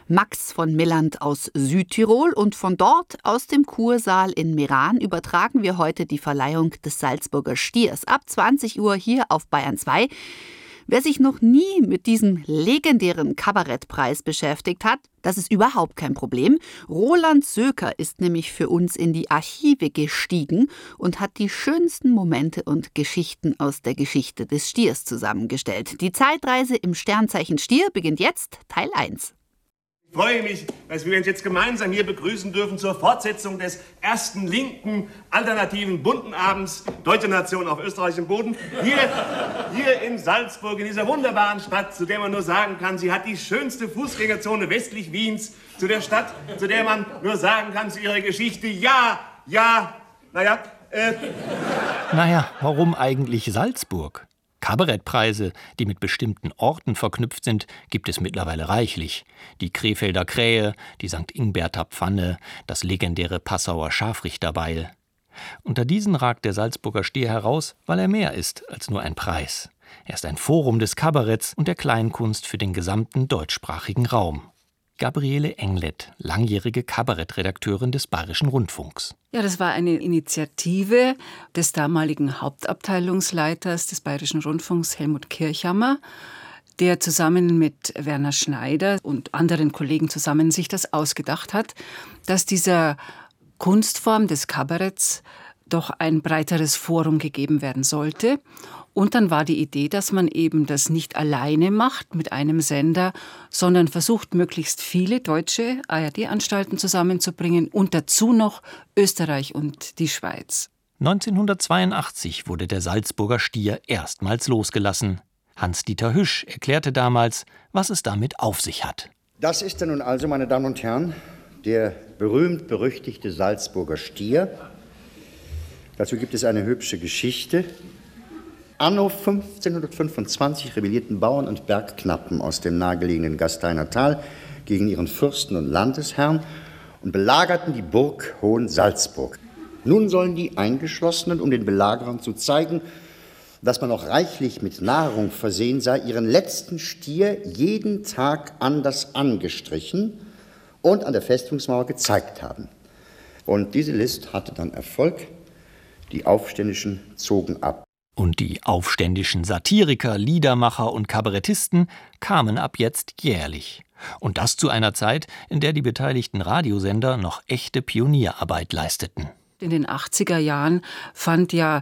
Max von Milland aus Südtirol, und von dort aus dem Kursaal in Meran übertragen wir heute die Verleihung des Salzburger Stiers ab 20 Uhr hier auf Bayern 2. Wer sich noch nie mit diesem legendären Kabarettpreis beschäftigt hat, das ist überhaupt kein Problem. Roland Söker ist nämlich für uns in die Archive gestiegen und hat die schönsten Momente und Geschichten aus der Geschichte des Stiers zusammengestellt. Die Zeitreise im Sternzeichen Stier beginnt jetzt, Teil 1. Ich freue mich, dass wir uns jetzt gemeinsam hier begrüßen dürfen zur Fortsetzung des ersten linken, alternativen, bunten Abends Deutsche Nation auf österreichischem Boden. Hier in Salzburg, in dieser wunderbaren Stadt, zu der man nur sagen kann, sie hat die schönste Fußgängerzone westlich Wiens, zu der Stadt, zu der man nur sagen kann, zu ihrer Geschichte, Naja, warum eigentlich Salzburg? Kabarettpreise, die mit bestimmten Orten verknüpft sind, gibt es mittlerweile reichlich. Die Krefelder Krähe, die St. Ingberter Pfanne, das legendäre Passauer Scharfrichterbeil. Unter diesen ragt der Salzburger Stier heraus, weil er mehr ist als nur ein Preis. Er ist ein Forum des Kabaretts und der Kleinkunst für den gesamten deutschsprachigen Raum. Gabriele Englett, langjährige Kabarettredakteurin des Bayerischen Rundfunks. Ja, das war eine Initiative des damaligen Hauptabteilungsleiters des Bayerischen Rundfunks, Helmut Kirchhammer, der zusammen mit Werner Schneider und anderen Kollegen zusammen sich das ausgedacht hat, dass dieser Kunstform des Kabaretts doch ein breiteres Forum gegeben werden sollte. Und dann war die Idee, dass man eben das nicht alleine macht mit einem Sender, sondern versucht, möglichst viele deutsche ARD-Anstalten zusammenzubringen und dazu noch Österreich und die Schweiz. 1982 wurde der Salzburger Stier erstmals losgelassen. Hans-Dieter Hüsch erklärte damals, was es damit auf sich hat. Das ist dann nun also, meine Damen und Herren, der berühmt-berüchtigte Salzburger Stier. Dazu gibt es eine hübsche Geschichte. Anno 1525 rebellierten Bauern und Bergknappen aus dem nahegelegenen Gasteiner Tal gegen ihren Fürsten und Landesherrn und belagerten die Burg Hohensalzburg. Nun sollen die Eingeschlossenen, um den Belagerern zu zeigen, dass man noch reichlich mit Nahrung versehen sei, ihren letzten Stier jeden Tag anders angestrichen und an der Festungsmauer gezeigt haben. Und diese List hatte dann Erfolg. Die Aufständischen zogen ab. Und die aufständischen Satiriker, Liedermacher und Kabarettisten kamen ab jetzt jährlich. Und das zu einer Zeit, in der die beteiligten Radiosender noch echte Pionierarbeit leisteten. In den 80er Jahren fand ja